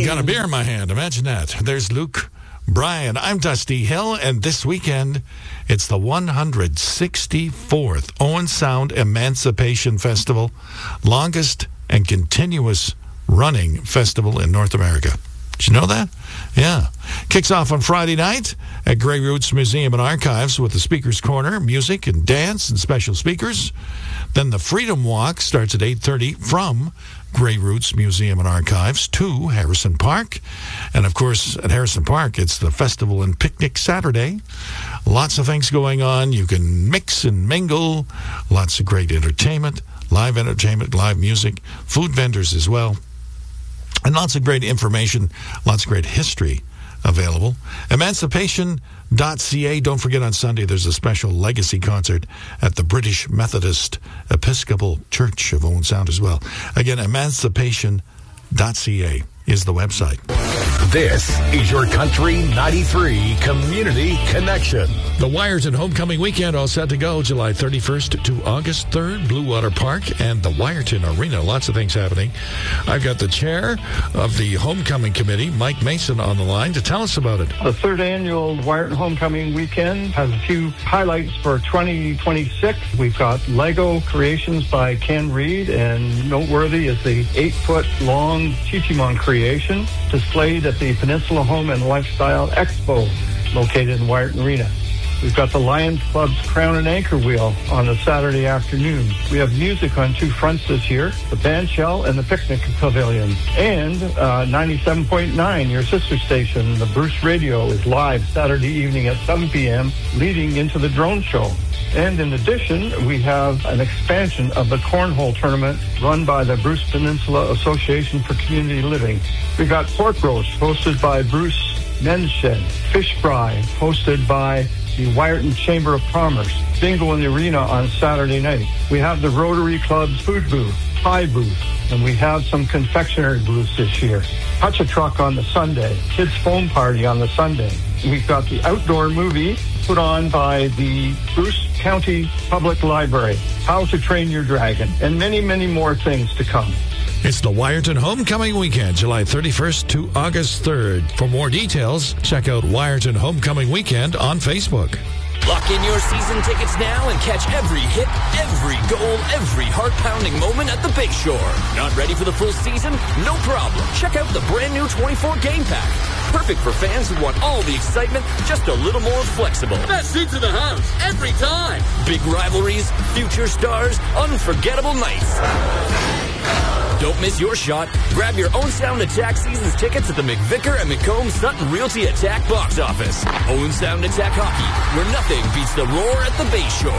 got a beer in my hand. Imagine that. There's Luke Bryan. I'm Dusty Hill, and this weekend, it's the 164th Owen Sound Emancipation Festival, longest and continuous running festival in North America. Did you know that? Yeah. Kicks off on Friday night at Grey Roots Museum and Archives with the Speaker's Corner, music and dance and special speakers. Then the Freedom Walk starts at 8:30 from Grey Roots Museum and Archives to Harrison Park. And, of course, at Harrison Park, it's the Festival and Picnic Saturday. Lots of things going on. You can mix and mingle. Lots of great entertainment, live music, food vendors as well. And lots of great information, lots of great history available. Emancipation.ca. Don't forget on Sunday there's a special legacy concert at the British Methodist Episcopal Church of Owen Sound as well. Again, emancipation.ca is the website. This is your Country 93 Community Connection. The Wyerton Homecoming Weekend all set to go July 31st to August 3rd, Blue Water Park and the Wyerton Arena. Lots of things happening. I've got the chair of the Homecoming Committee, Mike Mason, on the line to tell us about it. The third annual Wyerton Homecoming Weekend has a few highlights for 2026. We've got Lego creations by Ken Reed, and noteworthy is the 8-foot-long Chichimon creation displayed at the Peninsula Home and Lifestyle Expo located in Wyerton Arena. We've got the Lions Club's Crown and Anchor Wheel on a Saturday afternoon. We have music on two fronts this year, the Bandshell and the Picnic Pavilion. And 97.9, your sister station, the Bruce Radio, is live Saturday evening at 7 p.m., leading into the drone show. And in addition, we have an expansion of the Cornhole Tournament run by the Bruce Peninsula Association for Community Living. We got pork roast hosted by Bruce Men's Shed, fish fry hosted by the Wyerton Chamber of Commerce, bingo in the arena on Saturday night. We have the Rotary Club's food booth, pie booth, and we have some confectionery booths this year. Touch a Truck on the Sunday, kids' foam party on the Sunday. We've got the outdoor movie put on by the Bruce County Public Library, How to Train Your Dragon, and many, many more things to come. It's the Wyerton Homecoming Weekend, July 31st to August 3rd. For more details, check out Wyerton Homecoming Weekend on Facebook. Lock in your season tickets now and catch every hit, every goal, every heart-pounding moment at the Bayshore. Not ready for the full season? No problem. Check out the brand new 24 game pack. Perfect for fans who want all the excitement, just a little more flexible. Best seats in the house, every time. Big rivalries, future stars, unforgettable nights. Don't miss your shot. Grab your Owen Sound Attack season's tickets at the McVicker and McComb Sutton Realty Attack box office. Owen Sound Attack Hockey, where nothing beats the roar at the Bayshore.